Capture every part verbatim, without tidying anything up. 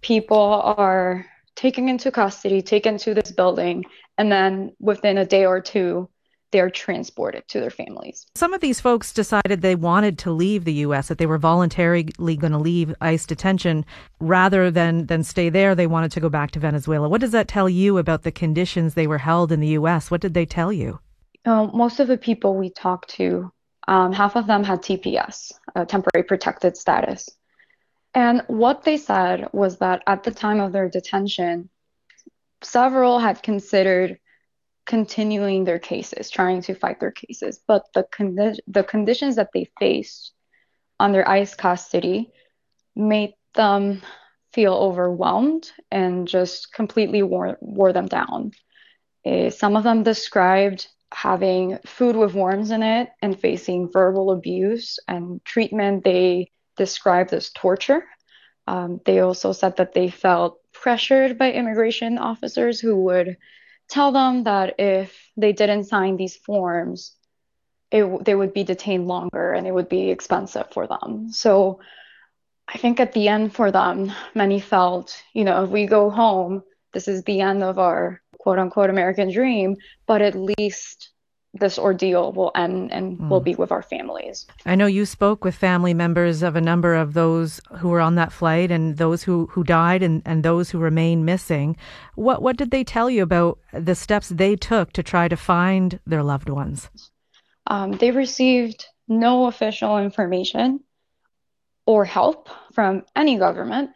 people are taken into custody, taken to this building, and then within a day or two, they're transported to their families. Some of these folks decided they wanted to leave the U S, that they were voluntarily going to leave ICE detention rather than, than stay there. They wanted to go back to Venezuela. What does that tell you about the conditions they were held in the U S? What did they tell you? Uh, most of the people we talked to, um, half of them had T P S, uh, temporary protected status. And what they said was that at the time of their detention, several had considered continuing their cases, trying to fight their cases. But the condi- the conditions that they faced under ICE custody made them feel overwhelmed and just completely wore, wore them down. Uh, some of them described having food with worms in it and facing verbal abuse and treatment they described as torture. Um, they also said that they felt pressured by immigration officers who would tell them that if they didn't sign these forms, it, they would be detained longer and it would be expensive for them. So I think at the end for them, many felt, you know, if we go home, this is the end of our quote unquote American dream, but at least this ordeal will end and mm. we'll be with our families. I know you spoke with family members of a number of those who were on that flight and those who, who died and, and those who remain missing. What what did they tell you about the steps they took to try to find their loved ones? Um, they received no official information or help from any government.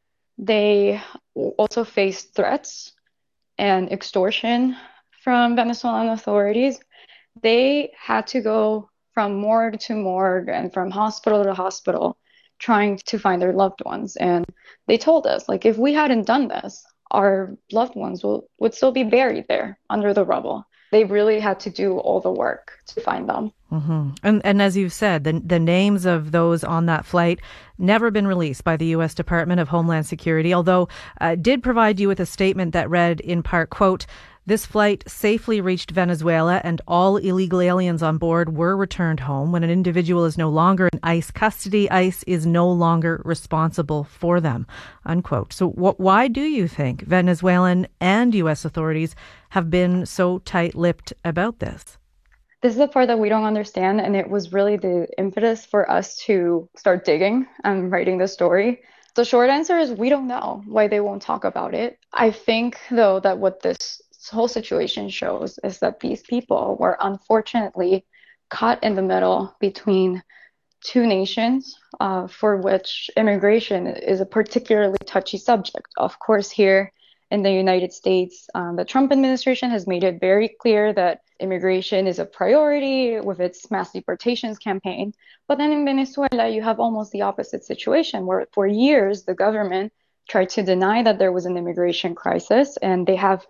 They also faced threats and extortion from Venezuelan authorities. They had to go from morgue to morgue and from hospital to hospital trying to find their loved ones. And they told us, like, if we hadn't done this, our loved ones will, would still be buried there under the rubble. They really had to do all the work to find them. Mm-hmm. And, and as you've said, the, the names of those on that flight never been released by the U S Department of Homeland Security, although uh, did provide you with a statement that read in part, quote, "This flight safely reached Venezuela and all illegal aliens on board were returned home. When an individual is no longer in ICE custody, ICE is no longer responsible for them," unquote. So wh- why do you think Venezuelan and U S authorities have been so tight-lipped about this? This is the part that we don't understand, and it was really the impetus for us to start digging and writing the story. The short answer is we don't know why they won't talk about it. I think, though, that what this whole situation shows is that these people were unfortunately caught in the middle between two nations, uh, for which immigration is a particularly touchy subject. Of course, here in the United States, um, the Trump administration has made it very clear that immigration is a priority with its mass deportations campaign. But then in Venezuela, you have almost the opposite situation, where for years the government tried to deny that there was an immigration crisis, and they have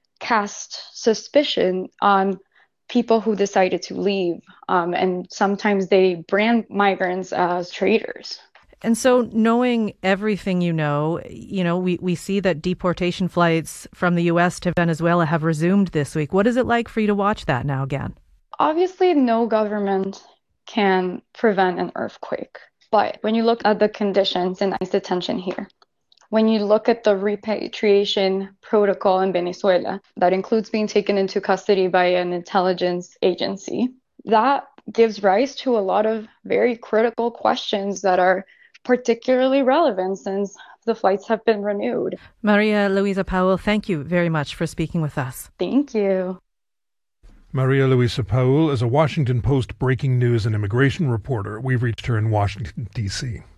cast suspicion on people who decided to leave. Um, and sometimes they brand migrants as traitors. And so knowing everything you know, you know, we, we see that deportation flights from the U S to Venezuela have resumed this week. What is it like for you to watch that now again? Obviously, no government can prevent an earthquake. But when you look at the conditions in ICE detention here, when you look at the repatriation protocol in Venezuela, that includes being taken into custody by an intelligence agency, that gives rise to a lot of very critical questions that are particularly relevant since the flights have been renewed. Maria Luisa Powell, thank you very much for speaking with us. Thank you. Maria Luisa Powell is a Washington Post breaking news and immigration reporter. We've reached her in Washington, D C